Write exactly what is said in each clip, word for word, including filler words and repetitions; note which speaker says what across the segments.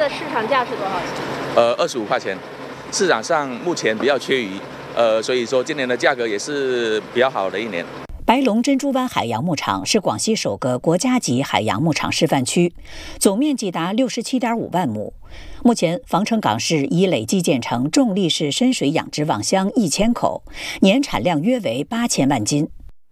Speaker 1: 的市场价是多少钱？
Speaker 2: 呃，二十五块钱。市场上目前比较缺鱼，呃，所以说今年的价格也是比较好的一年。
Speaker 3: 白龙珍珠湾海洋牧场是广西首个国家级海洋牧场示范区，总面积达六十七点五万亩。目前，防城港市已累计建成重力式深水养殖网箱一千口，年产量约为八千万斤。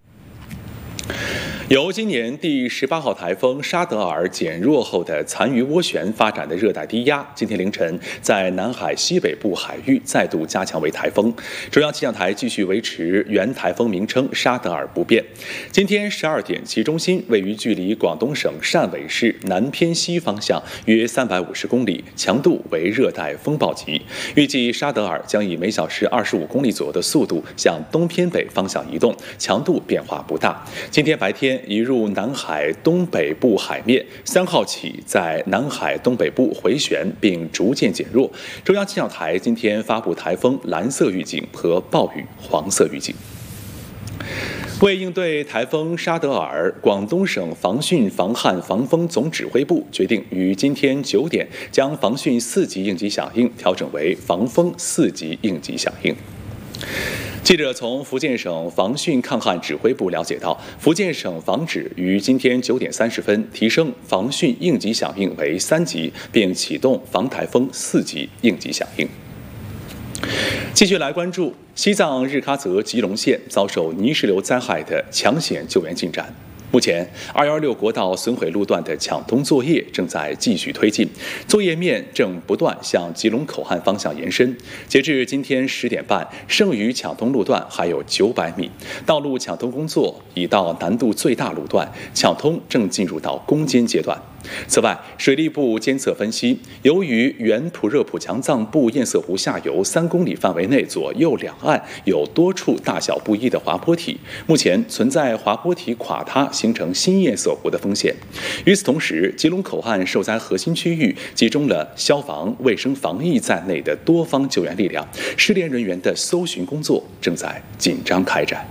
Speaker 4: 由今年第十八号台风沙德尔减弱后的残余涡旋发展的热带低压，今天凌晨在南海西北部海域再度加强为台风。中央气象台继续维持原台风名称沙德尔不变。今天十二点，其中心位于距离广东省汕尾市南偏西方向约三百五十公里，强度为热带风暴级。预计沙德尔将以每小时二十五公里左右的速度向东偏北方向移动，强度变化不大。今天白天移入南海东北部海面，三号起在南海东北部回旋并逐渐减弱。中央气象台今天发布台风蓝色预警和暴雨黄色预警。为应对台风沙德尔，广东省防汛防旱防风总指挥部决定于今天九点将防汛四级应急响应调整为防风四级应急响应。记者从福建省防汛抗旱指挥部了解到，福建省防指于今天九点三十分提升防汛应急响应为三级，并启动防台风四级应急响应。继续来关注西藏日喀则吉隆县遭受泥石流灾害的抢险救援进展。目前二一六国道损毁路段的抢通作业正在继续推进，作业面正不断向吉隆口岸方向延伸。截至今天十点半，剩余抢通路段还有九百米。道路抢通工作已到难度最大路段，抢通正进入到攻坚阶段。此外，水利部监测分析，由于原普热普强藏布堰塞湖下游三公里范围内左右两岸有多处大小不一的滑坡体，目前存在滑坡体垮塌形成新堰塞湖的风险。与此同时，吉隆口岸受灾核心区域集中了消防、卫生防疫在内的多方救援力量，失联人员的搜寻工作正在紧张开展。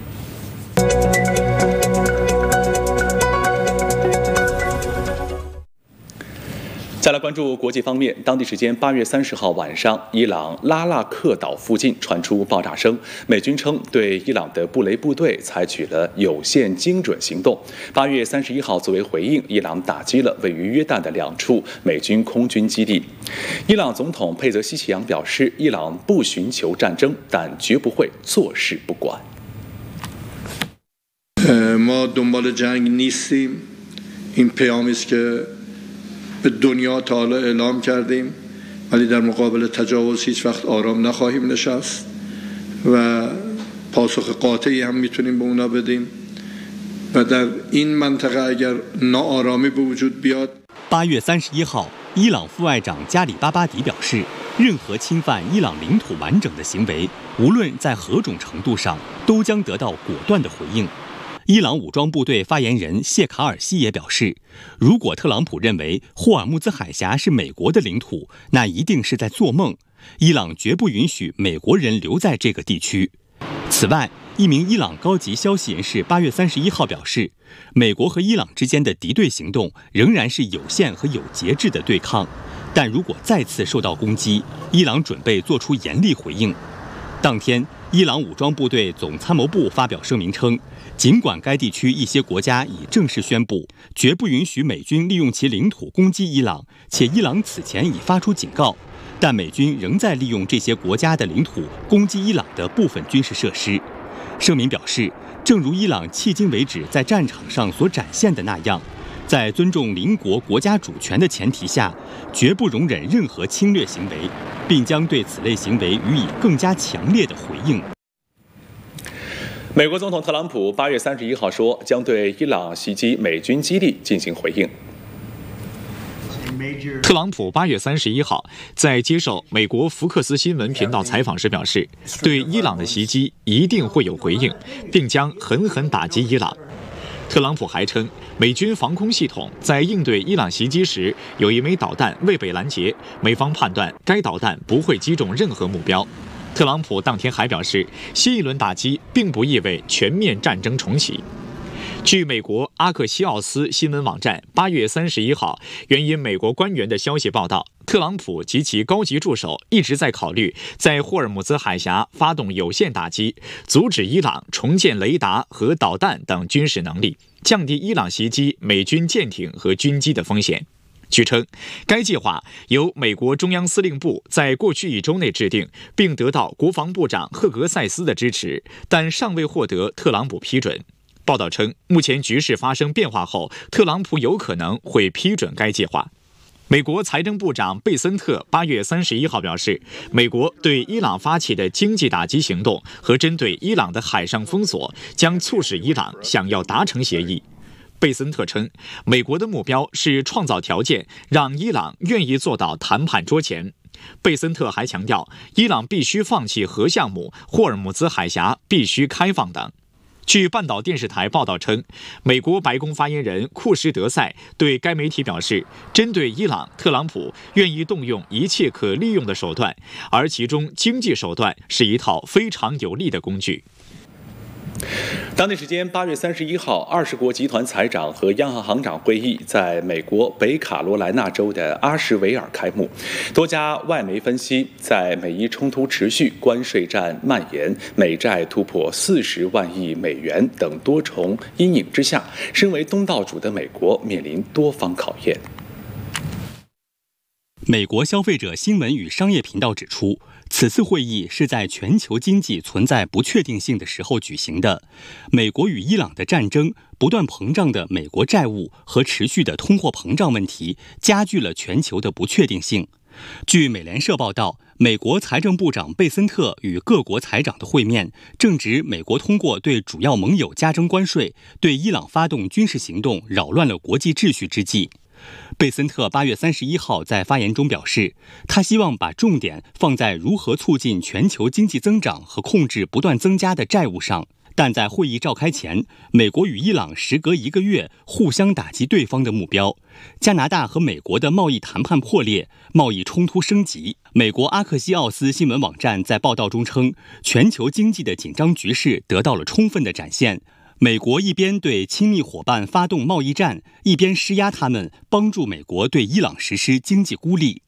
Speaker 4: 再来关注国际方面，当地时间八月三十号晚上，伊朗拉纳克岛附近传出爆炸声，美军称对伊朗的布雷部队采取了有限精准行动。八月三十一号，作为回应，伊朗打击了位于约旦的两处美军空军基地。伊朗总统佩泽希奇扬表示，伊朗不寻求战争，但绝不会坐视不管。
Speaker 5: ما دنبال جنگ نیستیم. این پیامی است که به دنیا تا حالا اعلام کردیم، ولی در مقابل تجاوز هیچ وقت آرام نخواهیم نشست و پاسخ قاطعی هم میتونیم به اونا بدیم و در این منطقه اگر ناآرامی به وجود بیاد。
Speaker 6: 八月三十一号，伊朗副外长加里巴巴迪表示，任何侵犯伊朗领土完整的行为，无论在何种程度上，都将得到果断的回应。伊朗武装部队发言人谢卡尔西也表示，如果特朗普认为霍尔木兹海峡是美国的领土，那一定是在做梦。伊朗绝不允许美国人留在这个地区。此外，一名伊朗高级消息人士八月三十一号表示，美国和伊朗之间的敌对行动仍然是有限和有节制的对抗，但如果再次受到攻击，伊朗准备做出严厉回应。当天，伊朗武装部队总参谋部发表声明称，尽管该地区一些国家已正式宣布绝不允许美军利用其领土攻击伊朗，且伊朗此前已发出警告，但美军仍在利用这些国家的领土攻击伊朗的部分军事设施。声明表示，正如伊朗迄今为止在战场上所展现的那样，在尊重邻国国家主权的前提下，绝不容忍任何侵略行为，并将对此类行为予以更加强烈的回应。
Speaker 4: 美国总统特朗普八月三十一号说，将对伊朗袭击美军基地进行回应。
Speaker 7: 特朗普八月三十一号在接受美国福克斯新闻频道采访时表示，对伊朗的袭击一定会有回应，并将狠狠打击伊朗。特朗普还称，美军防空系统在应对伊朗袭击时，有一枚导弹未被拦截，美方判断该导弹不会击中任何目标。特朗普当天还表示，新一轮打击并不意味全面战争重启。 据美国阿克西奥斯新闻网站八月三十一号援引美国官员的消息报道，特朗普及其高级助手一直在考虑在霍尔木兹海峡发动有限打击，阻止伊朗重建雷达和导弹等军事能力，降低伊朗袭击美军舰艇和军机的风险。据称，该计划由美国中央司令部在过去一周内制定，并得到国防部长赫格塞斯的支持，但尚未获得特朗普批准。报道称，目前局势发生变化后，特朗普有可能会批准该计划。美国财政部长贝森特八月三十一号表示，美国对伊朗发起的经济打击行动和针对伊朗的海上封锁将促使伊朗想要达成协议。贝森特称，美国的目标是创造条件，让伊朗愿意坐到谈判桌前。贝森特还强调，伊朗必须放弃核项目，霍尔木兹海峡必须开放等。据半岛电视台报道称，美国白宫发言人库什德塞对该媒体表示，针对伊朗，特朗普愿意动用一切可利用的手段，而其中经济手段是一套非常有力的工具。
Speaker 4: 当地时间八月三十一号，二十国集团财长和央行行长会议在美国北卡罗来纳州的阿什维尔开幕。多家外媒分析，在美伊冲突持续、关税战蔓延、美债突破四十万亿美元等多重阴影之下，身为东道主的美国面临多方考验。
Speaker 6: 美国消费者新闻与商业频道指出，此次会议是在全球经济存在不确定性的时候举行的。美国与伊朗的战争、不断膨胀的美国债务和持续的通货膨胀问题，加剧了全球的不确定性。据美联社报道，美国财政部长贝森特与各国财长的会面，正值美国通过对主要盟友加征关税、对伊朗发动军事行动，扰乱了国际秩序之际。贝森特八月三十一号在发言中表示，他希望把重点放在如何促进全球经济增长和控制不断增加的债务上。但在会议召开前，美国与伊朗时隔一个月互相打击对方的目标。加拿大和美国的贸易谈判破裂，贸易冲突升级。美国阿克西奥斯新闻网站在报道中称，全球经济的紧张局势得到了充分的展现。美国一边对亲密伙伴发动贸易战，一边施压他们，帮助美国对伊朗实施经济孤立。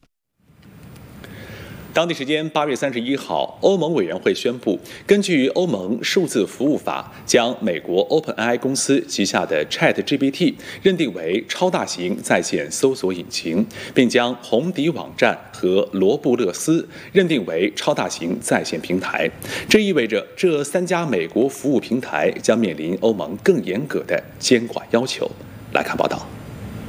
Speaker 4: 当地时间八月三十一号，欧盟委员会宣布，根据欧盟数字服务法，将美国 OpenAI 公司旗下的 ChatGPT 认定为超大型在线搜索引擎，并将红底网站和罗布勒斯认定为超大型在线平台。这意味着这三家美国服务平台将面临欧盟更严格的监管要求。来看报道。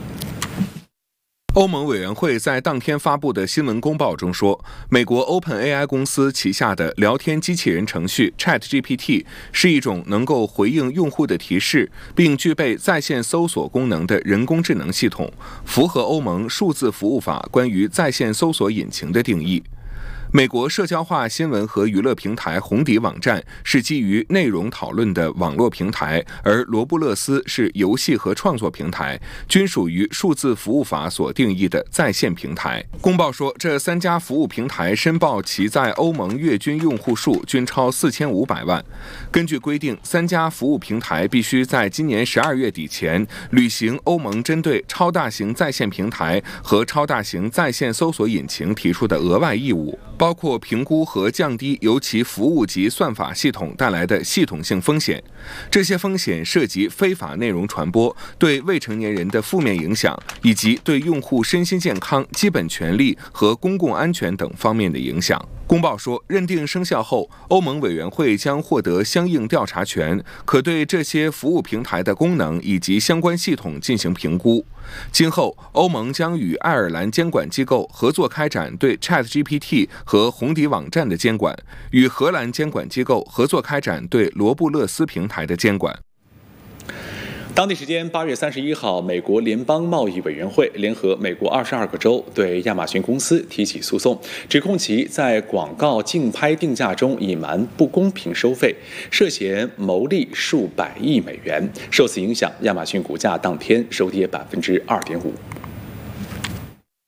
Speaker 1: 欧盟委员会在当天发布的新闻公报中说，美国 OpenAI 公司旗下的聊天机器人程序 ChatGPT 是一种能够回应用户的提示，并具备在线搜索功能的人工智能系统，符合欧盟数字服务法关于在线搜索引擎的定义。美国社交化新闻和娱乐平台红底网站是基于内容讨论的网络平台，而罗布勒斯是游戏和创作平台，均属于数字服务法所定义的在线平台。公报说，这三家服务平台申报其在欧盟月均用户数均超四千五百万。根据规定，三家服务平台必须在今年十二月底前履行欧盟针对超大型在线平台和超大型在线搜索引擎提出的额外义务，包括评估和降低由其服务及算法系统带来的系统性风险。这些风险涉及非法内容传播、对未成年人的负面影响，以及对用户身心健康、基本权利和公共安全等方面的影响。公报说，认定生效后，欧盟委员会将获得相应调查权，可对这些服务平台的功能以及相关系统进行评估。今后，欧盟将与爱尔兰监管机构合作开展对 ChatGPT 和红底网站的监管，与荷兰监管机构合作开展对罗布勒斯平台的监管。
Speaker 4: 当地时间八月三十一号，美国联邦贸易委员会联合美国二十二个州对亚马逊公司提起诉讼，指控其在广告竞拍定价中隐瞒不公平收费，涉嫌牟利数百亿美元。受此影响，亚马逊股价当天收跌百分之二点五。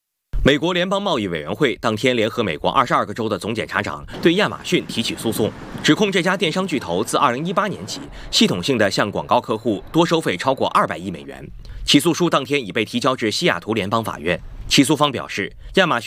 Speaker 8: 美国联邦贸易委员会当天联合美国二十二个州的总检察长对亚马逊提起诉讼，指控这家电商巨头自二零一八年起系统性的向广告客户多收费超过二百亿美元。起诉书当天已被提交至西雅图联邦法院。起诉方表示，亚马逊